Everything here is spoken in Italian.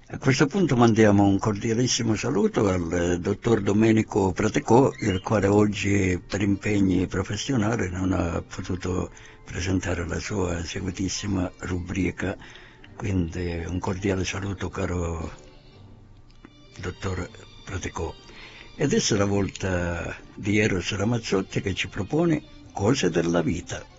A questo punto mandiamo un cordialissimo saluto al dottor Domenico Pratecò, il quale oggi per impegni professionali non ha potuto presentare la sua seguitissima rubrica, quindi un cordiale saluto caro dottor Pratecò. Ed adesso è la volta di Eros Ramazzotti che ci propone Cose della vita.